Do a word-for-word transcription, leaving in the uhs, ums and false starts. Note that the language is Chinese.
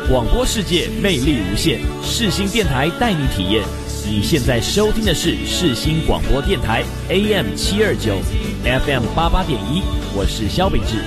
广播世界魅力无限，世新电台带你体验。你现在收听的是世新广播电台 A M 七二九 F M 八八点一，我是萧秉治。